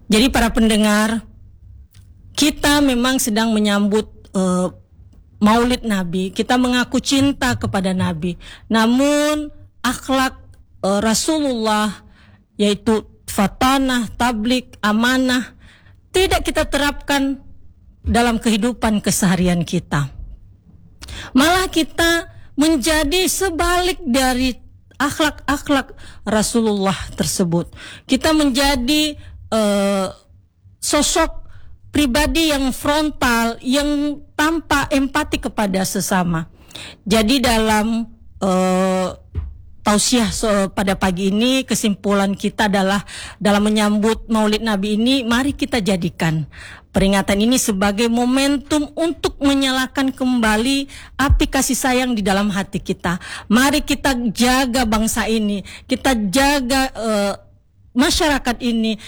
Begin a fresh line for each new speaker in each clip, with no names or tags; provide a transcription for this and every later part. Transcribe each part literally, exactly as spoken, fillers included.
Jadi para pendengar, kita memang sedang menyambut uh, Maulid Nabi. Kita mengaku cinta kepada Nabi. Namun akhlak uh, Rasulullah, yaitu fatanah, tablik, amanah, tidak kita terapkan dalam kehidupan keseharian kita. Malah kita menjadi sebalik dari akhlak-akhlak Rasulullah tersebut. Kita menjadi uh, sosok pribadi yang frontal, yang tanpa empati kepada sesama. Jadi dalam uh, tausiah so, pada pagi ini, kesimpulan kita adalah dalam menyambut Maulid Nabi ini, mari kita jadikan peringatan ini sebagai momentum untuk menyalakan kembali api kasih sayang di dalam hati kita. Mari kita jaga bangsa ini, kita jaga uh, masyarakat ini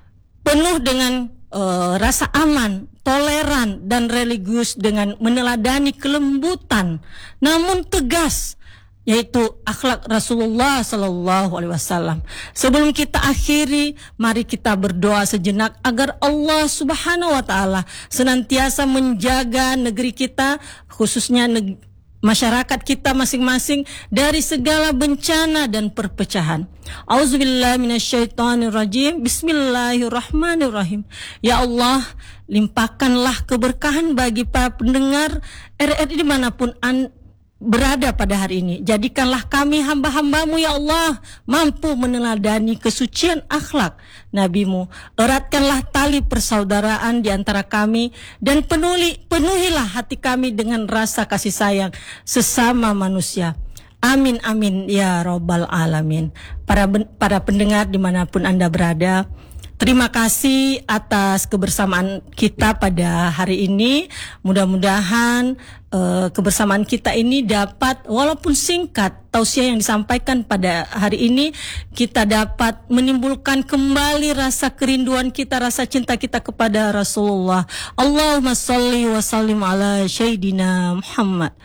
penuh dengan uh, rasa aman, toleran, dan religius dengan meneladani kelembutan, namun tegas, yaitu akhlak Rasulullah Sallallahu Alaihi Wasallam. Sebelum kita akhiri, mari kita berdoa sejenak agar Allah Subhanahu Wa Taala senantiasa menjaga negeri kita, khususnya neg- masyarakat kita masing-masing dari segala bencana dan perpecahan. Auzubillahi minasyaitonirrajim. Bismillahirrahmanirrahim. Ya Allah, limpahkanlah keberkahan bagi para pendengar R R I dimanapun an berada pada hari ini. Jadikanlah kami hamba-hambamu ya Allah mampu meneladani kesucian akhlak Nabi-Mu. Eratkanlah tali persaudaraan di antara kami dan penuhi, penuhilah hati kami dengan rasa kasih sayang sesama manusia. Amin amin ya Rabbal Alamin. Para para pendengar dimanapun Anda berada, terima kasih atas kebersamaan kita pada hari ini. Mudah-mudahan uh, kebersamaan kita ini dapat, walaupun singkat, tausiah yang disampaikan pada hari ini, kita dapat menimbulkan kembali rasa kerinduan kita, rasa cinta kita kepada Rasulullah. Allahumma sholli wa sallim ala Sayyidina Muhammad.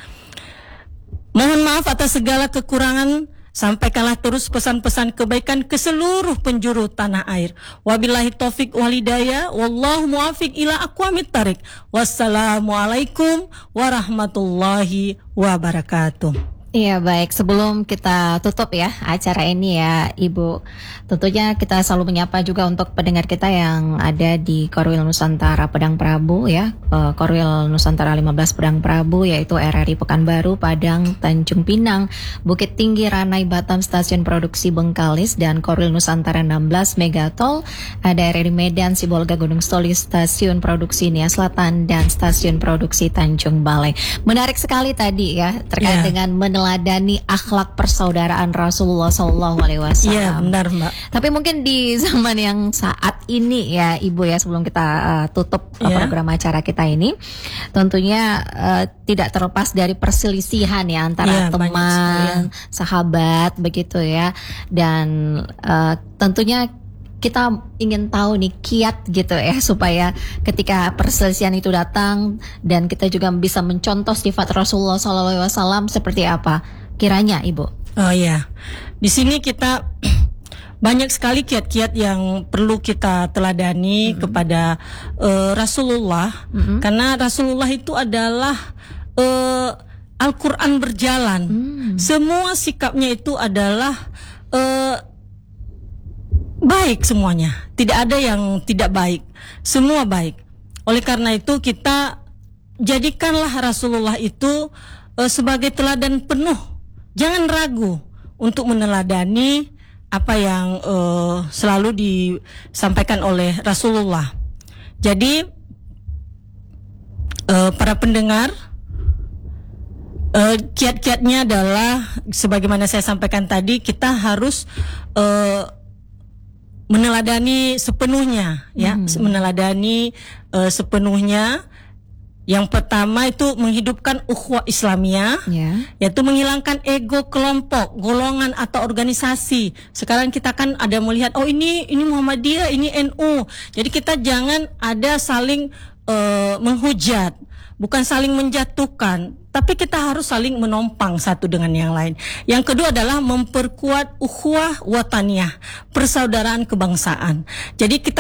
Mohon maaf atas segala kekurangan. Sampaikanlah terus pesan-pesan kebaikan ke seluruh penjuru tanah air. Wabillahi taufik walhidayah. Wallahu muwafiq ila aqwamit thariq. Wassalamualaikum warahmatullahi wabarakatuh.
Iya baik, sebelum kita tutup ya acara ini ya Ibu, tentunya kita selalu menyapa juga untuk pendengar kita yang ada di Korwil Nusantara Padang Prabu ya, Korwil Nusantara lima belas Padang Prabu, yaitu R R I Pekanbaru, Padang, Tanjung Pinang, Bukit Tinggi, Ranai, Batam, Stasiun Produksi Bengkalis, dan Korwil Nusantara enam belas Megatol, ada R R I Medan, Sibolga, Gunung Stoli, Stasiun Produksi Nia Selatan, dan Stasiun Produksi Tanjung Balai. Menarik sekali tadi ya terkait yeah. dengan menel meneladani akhlak persaudaraan Rasulullah Sallallahu Alaihi Wasallam.
Iya benar Mbak.
Tapi mungkin di zaman yang saat ini ya Ibu ya, sebelum kita uh, tutup yeah. program acara kita ini, tentunya uh, tidak terlepas dari perselisihan ya antara yeah, teman, sahabat begitu ya, dan uh, tentunya kita ingin tahu nih kiat gitu ya, supaya ketika perselisihan itu datang dan kita juga bisa mencontoh sifat Rasulullah shallallahu alaihi wasallam seperti apa kiranya Ibu?
Oh ya, di sini kita banyak sekali kiat-kiat yang perlu kita teladani mm-hmm. kepada uh, Rasulullah, mm-hmm. karena Rasulullah itu adalah uh, Al-Quran berjalan. Mm. Semua sikapnya itu adalah uh, baik semuanya, tidak ada yang tidak baik, semua baik. Oleh karena itu kita jadikanlah Rasulullah itu uh, sebagai teladan penuh. Jangan ragu untuk meneladani apa yang uh, selalu disampaikan oleh Rasulullah. Jadi uh, para pendengar, uh, kiat-kiatnya adalah sebagaimana saya sampaikan tadi, kita harus uh, meneladani sepenuhnya ya, hmm. meneladani uh, sepenuhnya. Yang pertama itu menghidupkan ukhuwah Islamiyah, yeah. yaitu menghilangkan ego kelompok, golongan atau organisasi. Sekarang kita kan ada melihat, oh ini ini Muhammadiyah, ini N U. Jadi kita jangan ada saling uh, menghujat, bukan saling menjatuhkan, tapi kita harus saling menompang satu dengan yang lain. Yang kedua adalah memperkuat ukhuwah wataniyah, persaudaraan kebangsaan. Jadi kita